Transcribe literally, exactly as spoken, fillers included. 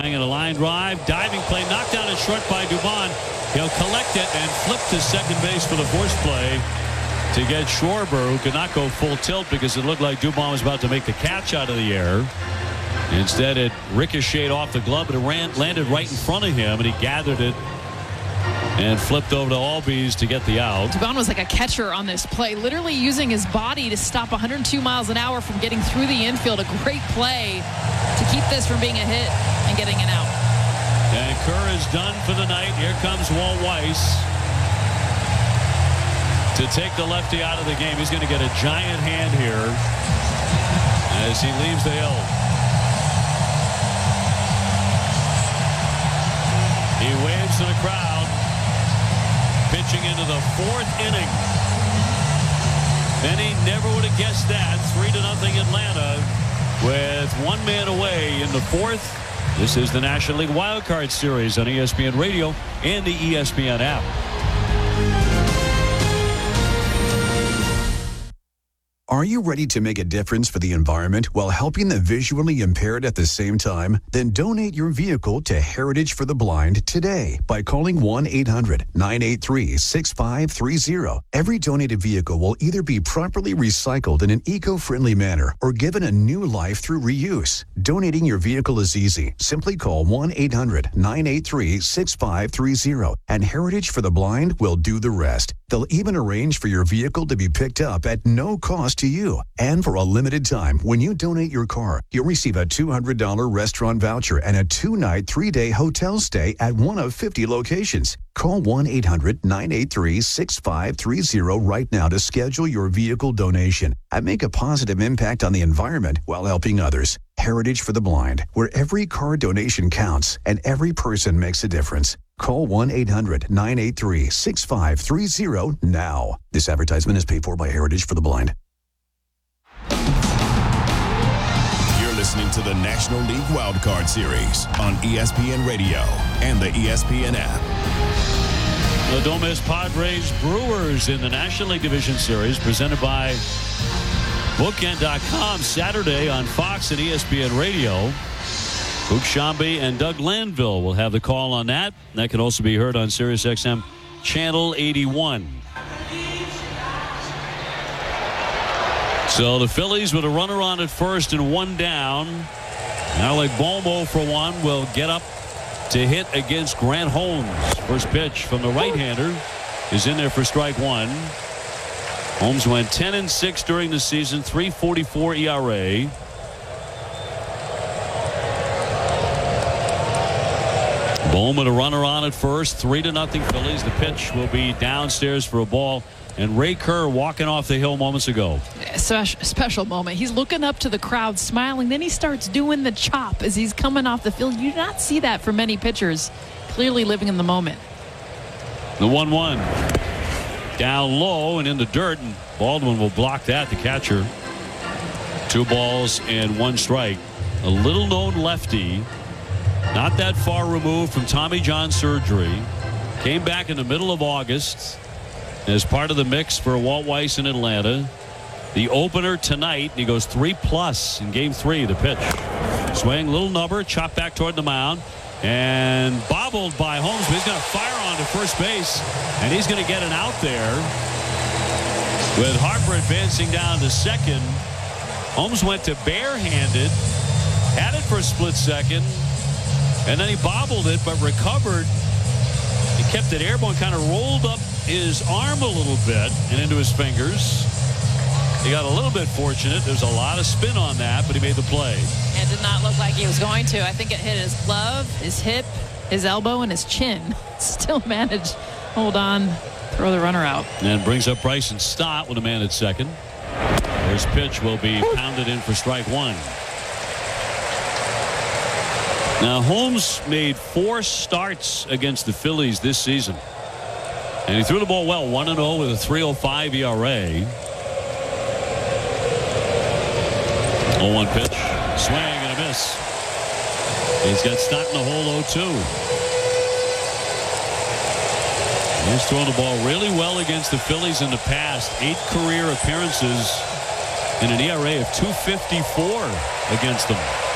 And a line drive, diving play, knocked down and short by Dubon. He'll collect it and flip to second base for the force play to get Schwarber, who could not go full tilt because it looked like Dubon was about to make the catch out of the air. Instead, it ricocheted off the glove, but it ran, landed right in front of him, and he gathered it and flipped over to Albies to get the out. Dubon was like a catcher on this play, literally using his body to stop one hundred two miles an hour from getting through the infield. A great play to keep this from being a hit and getting an out. And Kerr is done for the night. Here comes Walt Weiss to take the lefty out of the game. He's going to get a giant hand here as he leaves the hill. He waves to the crowd, pitching into the fourth inning. Many never would have guessed that. Three to nothing Atlanta with one man away in the fourth. This is the National League Wild Card Series on E S P N Radio and the E S P N app. Are you ready to make a difference for the environment while helping the visually impaired at the same time? Then donate your vehicle to Heritage for the Blind today by calling one eight hundred nine eight three six five three zero. Every donated vehicle will either be properly recycled in an eco-friendly manner or given a new life through reuse. Donating your vehicle is easy. Simply call one eight hundred nine eight three six five three zero and Heritage for the Blind will do the rest. They'll even arrange for your vehicle to be picked up at no cost to you. And for a limited time, when you donate your car, you'll receive a two hundred dollars restaurant voucher and a two-night, three-day hotel stay at one of fifty locations. Call one eight hundred nine eight three six five three zero right now to schedule your vehicle donation and make a positive impact on the environment while helping others. Heritage for the Blind, where every car donation counts and every person makes a difference. Call one eight hundred nine eight three six five three zero now. This advertisement is paid for by Heritage for the Blind. You're listening to the National League Wild Card Series on E S P N Radio and the E S P N app. The Don't Miss Padres Brewers in the National League Division Series presented by Bookend dot com Saturday on Fox and E S P N Radio. Luke Shamby and Doug Landville will have the call on that. That can also be heard on Sirius X M Channel eighty-one. So the Phillies with a runner on at first and one down. Alec Bomo for one will get up to hit against Grant Holmes. First pitch from the right-hander is in there for strike one. Holmes went ten and six during the season, three forty-four E R A. Bowman a runner on at first, three to nothing Phillies. The pitch will be downstairs for a ball. And Ray Kerr walking off the hill moments ago. Special, special moment. He's looking up to the crowd, smiling. Then he starts doing the chop as he's coming off the field. You do not see that from many pitchers. Clearly living in the moment. The one one. Down low and in the dirt. And Baldwin will block that, the catcher. Two balls and one strike. A little known lefty. Not that far removed from Tommy John surgery. Came back in the middle of August as part of the mix for Walt Weiss in Atlanta. The opener tonight, he goes three plus in game three. The pitch. Swing, little number, chop back toward the mound. And bobbled by Holmes. But he's going to fire on to first base. And he's going to get an out there. With Harper advancing down to second. Holmes went to barehanded. Had it for a split second. And then he bobbled it, but recovered. He kept it airborne, kind of rolled up his arm a little bit and into his fingers. He got a little bit fortunate. There's a lot of spin on that, but he made the play. It did not look like he was going to. I think it hit his glove, his hip, his elbow, and his chin. Still managed. Hold on. Throw the runner out. And brings up Bryson Stott with a man at second. His pitch will be pounded in for strike one. Now, Holmes made four starts against the Phillies this season. And he threw the ball well, one and oh with a three oh five E R A. oh one pitch. Swing and a miss. He's got Stott in the hole oh two. He's thrown the ball really well against the Phillies in the past. Eight career appearances and an E R A of two fifty-four against them.